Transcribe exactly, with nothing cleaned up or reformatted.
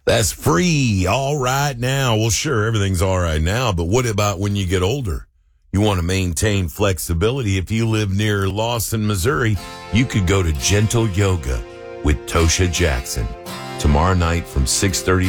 That's free all right now. Well, sure, everything's all right now, but what about when you get older? You want to maintain flexibility. If you live near Lawson, Missouri, you could go to Gentle Yoga with Tosha Jackson tomorrow night from six thirty